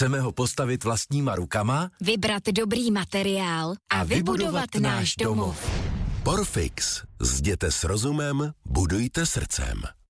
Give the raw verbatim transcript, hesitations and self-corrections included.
Chceme ho postavit vlastníma rukama, vybrat dobrý materiál a, a vybudovat náš domov. Porfix. Zděte s rozumem, budujte srdcem.